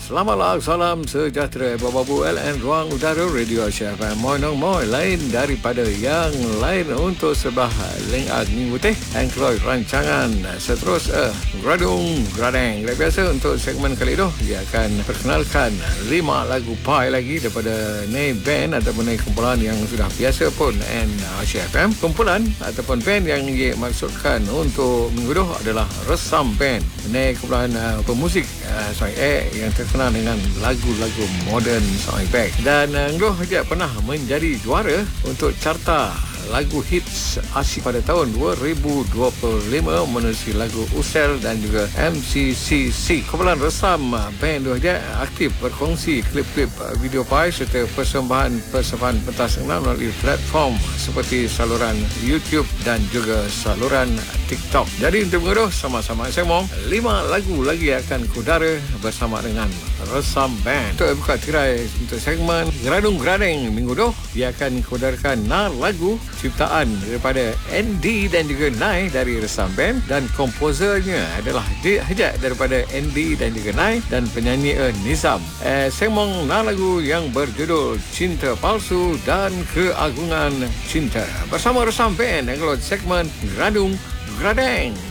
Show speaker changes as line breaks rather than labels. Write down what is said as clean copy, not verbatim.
Selamatlah, salam sejahtera Babu LN Ruang Udara Radio Asia FM. Moi lain daripada yang lain untuk sebelah lengah minggu teh and keluar rancangan seterus Gradung Gradeng. Biasa untuk segmen kali itu dia akan perkenalkan 5 lagu pai lagi daripada Nei band ataupun Nei kumpulan yang sudah biasa pun and Asia FM. Kumpulan ataupun band yang dia maksudkan untuk minggu itu adalah Resam Band. Nei kumpulan pemusik sound yang terkenal dengan lagu-lagu moden soundtrack dan Ngloh dia pernah menjadi juara untuk carta lagu hits asyik pada tahun 2025 menerusi lagu Usel dan juga MCCC. Kumpulan Resam band dia aktif berkongsi klip-klip video pai serta persembahan pentas enam melalui platform seperti saluran YouTube dan juga saluran TikTok. Jadi untuk menguruh sama-sama saya mau 5 lagu lagi akan kudara bersama dengan Resam Band. Untuk buka tirai untuk segmen Gradung Gradeng minggu tu dia akan kudarkan lagu ciptaan daripada Andy dan juga Nai dari Resam Band dan komposernya adalah Hajat daripada Andy dan juga Nai dan penyanyi Nizam. Segmen lagu yang berjudul Cinta Palsu dan Keagungan Cinta bersama Resam Band. Kalau segmen Gradung Gradeng.